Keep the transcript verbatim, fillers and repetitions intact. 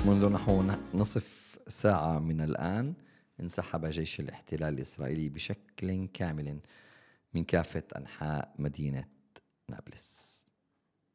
منذ نحو نصف ساعة من الآن انسحب جيش الاحتلال الإسرائيلي بشكل كامل من كافة أنحاء مدينة نابلس.